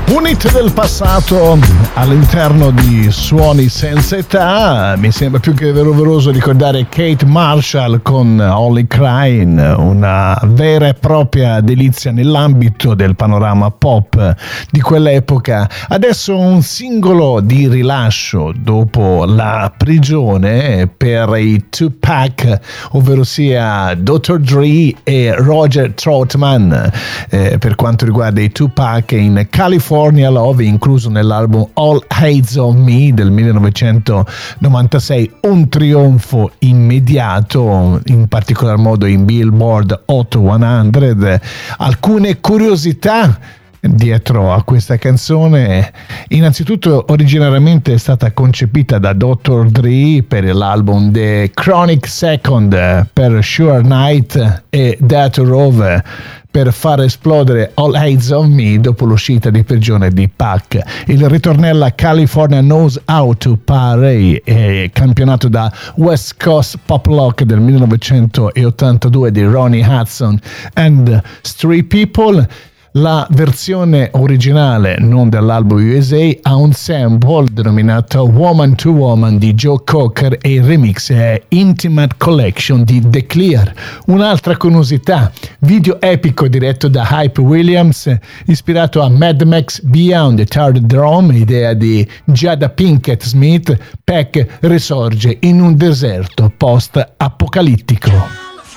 Un hit del passato all'interno di Suoni senza età. Mi sembra più che doveroso ricordare Kate Marshall con Only Crying, una vera e propria delizia nell'ambito del panorama pop di quell'epoca. Adesso un singolo di rilascio dopo la prigione per i Tupac, ovvero sia Dr. Dre e Roger Troutman. Per quanto riguarda i Tupac, in California Love, incluso nell'album All Eyes on Me del 1996, un trionfo immediato, in particolar modo in Billboard Hot 100. Alcune curiosità dietro a questa canzone: innanzitutto originariamente è stata concepita da Dr. Dre per l'album The Chronic Second per Sure Night e Death Row per far esplodere All Eyes on Me dopo l'uscita di prigione di Pac. Il ritornello California Knows How to Party è campionato da West Coast Pop Rock del 1982 di Ronnie Hudson and Street People. La versione originale, non dell'album USA, ha un sample denominato Woman to Woman di Joe Cocker e il remix è Intimate Collection di The Clear. Un'altra curiosità: video epico diretto da Hype Williams, ispirato a Mad Max Beyond the Thunderdome, idea di Jada Pinkett Smith. Peck risorge in un deserto post-apocalittico.